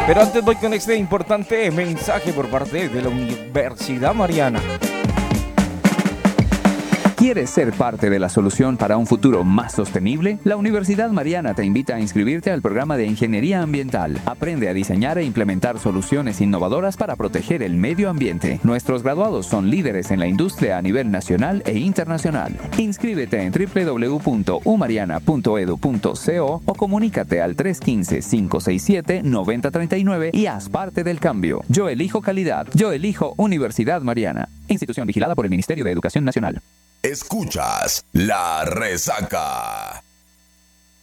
Pero antes voy con este importante mensaje por parte de la Universidad Mariana. ¿Quieres ser parte de la solución para un futuro más sostenible? La Universidad Mariana te invita a inscribirte al programa de Ingeniería Ambiental. Aprende a diseñar e implementar soluciones innovadoras para proteger el medio ambiente. Nuestros graduados son líderes en la industria a nivel nacional e internacional. Inscríbete en www.umariana.edu.co o comunícate al 315-567-9039 y haz parte del cambio. Yo elijo calidad. Yo elijo Universidad Mariana. Institución vigilada por el Ministerio de Educación Nacional. Escuchas La Resaca.